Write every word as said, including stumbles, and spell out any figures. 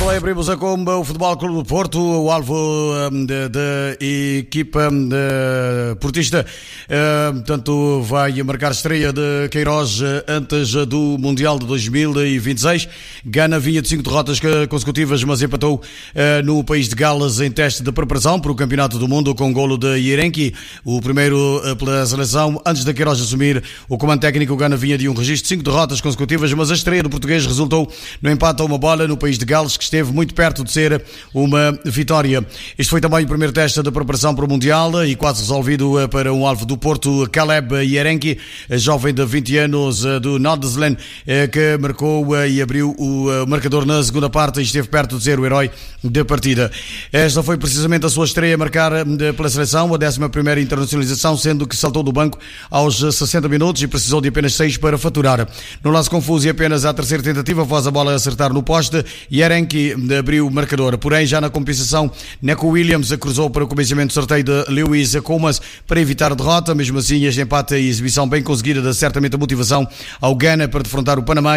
bem, abrimos a comba o Futebol Clube do Porto, o alvo da equipa de portista, uh, portanto vai marcar estreia de Queiroz antes do Mundial de dois mil e vinte e seis. Gana vinha de cinco derrotas consecutivas, mas empatou uh, no país de Gales em teste de preparação para o Campeonato do Mundo com golo de Yerenki, o primeiro uh, pela seleção. Antes de Queiroz assumir o comando técnico, o Gana vinha de um registro de cinco derrotas consecutivas, mas a estreia do português resultou no empate a uma bola no país de Gales, que esteve muito perto de ser uma vitória. Este foi também o primeiro teste de preparação para o Mundial e quase resolvido para um alvo do Porto, Caleb Yerenki, jovem de vinte anos do Noord-Zeeland, que marcou e abriu o marcador na segunda parte e esteve perto de ser o herói da partida. Esta foi precisamente a sua estreia a marcar pela seleção, a décima primeira internacionalização, sendo que saltou do banco aos sessenta minutos e precisou de apenas seis para faturar. No lance confuso e apenas à terceira tentativa, após a bola acertar no poste, Yerenki abriu o marcador. Porém, já na compensação, Neco Williams cruzou para o começamento do sorteio de Lewis Comas para evitar a derrota. Mesmo assim, este empate e exibição bem conseguida dá certamente a motivação ao Gana para defrontar o Panamá